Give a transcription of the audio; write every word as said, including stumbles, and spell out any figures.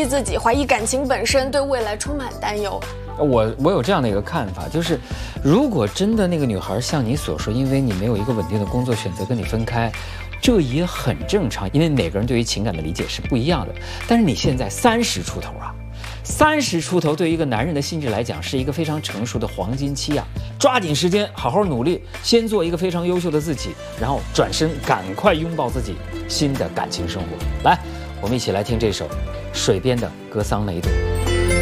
自己，怀疑感情本身，对未来充满担忧。 我我有这样的一个看法，就是如果真的那个女孩像你所说，因为你没有一个稳定的工作，选择跟你分开，这也很正常，因为每个人对于情感的理解是不一样的。但是你现在三十出头啊，三十出头对于一个男人的心智来讲是一个非常成熟的黄金期啊，抓紧时间好好努力，先做一个非常优秀的自己，然后转身赶快拥抱自己新的感情生活。来，我们一起来听这首水边的格桑梅朵。